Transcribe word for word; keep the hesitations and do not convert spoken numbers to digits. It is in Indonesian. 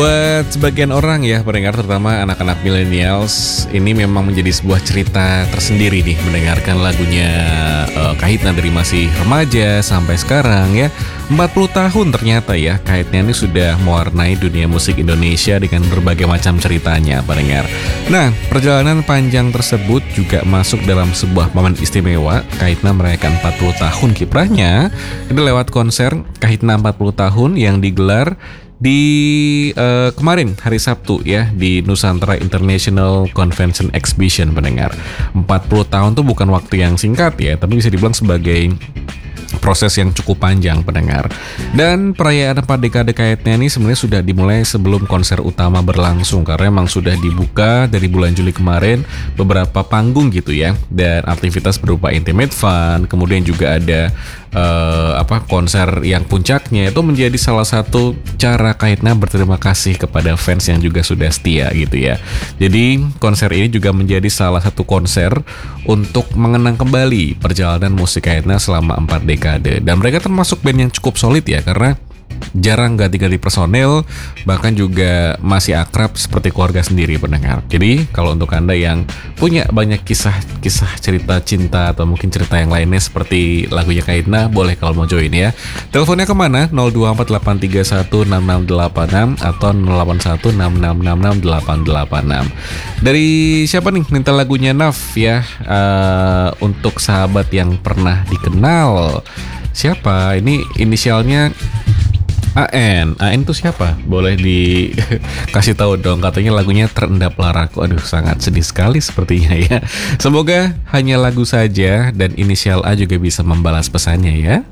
Buat sebagian orang ya, pendengar terutama anak-anak millennials, ini memang menjadi sebuah cerita tersendiri nih mendengarkan lagunya uh, Kahitna dari masih remaja sampai sekarang ya. empat puluh tahun ternyata ya Kahitna ini sudah mewarnai dunia musik Indonesia dengan berbagai macam ceritanya, pendengar. Nah, perjalanan panjang tersebut juga masuk dalam sebuah momen istimewa. Kahitna merayakan empat puluh tahun kiprahnya. Ini lewat konser Kahitna empat puluh tahun yang digelar di uh, kemarin hari Sabtu ya di Nusantara International Convention Exhibition, pendengar. empat puluh tahun tuh bukan waktu yang singkat ya, tapi bisa dibilang sebagai proses yang cukup panjang, pendengar. Dan perayaan empat dekade Kahitna ini sebenarnya sudah dimulai sebelum konser utama berlangsung, karena memang sudah dibuka dari bulan Juli kemarin beberapa panggung gitu ya, dan aktivitas berupa intimate fun, kemudian juga ada uh, apa konser yang puncaknya itu menjadi salah satu cara Kahitna berterima kasih kepada fans yang juga sudah setia gitu ya. Jadi konser ini juga menjadi salah satu konser untuk mengenang kembali perjalanan musik Kahitna selama empat dekade. Dan mereka termasuk band yang cukup solid ya, karena jarang ganti-ganti personel, bahkan juga masih akrab seperti keluarga sendiri, pendengar. Jadi kalau untuk Anda yang punya banyak kisah-kisah cerita cinta atau mungkin cerita yang lainnya seperti lagunya Kahitna, boleh kalau mau join ya. Teleponnya kemana? nol dua empat delapan tiga satu enam enam delapan enam atau nol delapan satu enam enam enam enam delapan delapan enam. Dari siapa nih minta lagunya Naf ya, uh, untuk sahabat yang pernah dikenal. Siapa? Ini inisialnya A N. A N itu siapa? Boleh dikasih tahu dong. Katanya lagunya Terendap Laraku. Aduh, sangat sedih sekali sepertinya ya. Semoga hanya lagu saja dan inisial A juga bisa membalas pesannya ya.